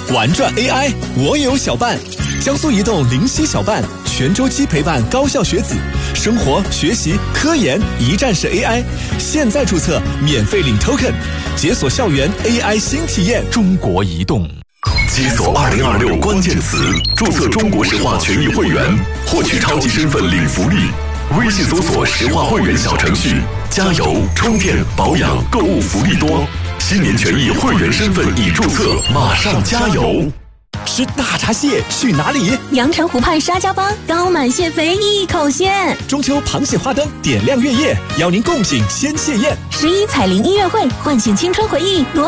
玩转 AI， 我有小伴。江苏移动灵犀小伴，全周期陪伴高校学子，生活、学习、科研一站式 AI。现在注册，免费领 token， 解锁校园 AI 新体验。 中国移动。 解锁2026关键词，注册中国石化权益会员，获取超级身份领福利。微信搜索石化会员小程序，加油、充电、保养、购物福利多。新年权益会员身份已注册，马上加油！ 吃大闸蟹去哪里？ 阳澄湖畔沙家浜，高满蟹肥一口鲜。 中秋螃蟹花灯点亮月夜，邀您共品鲜蟹宴。 11彩铃音乐会，唤醒青春回忆。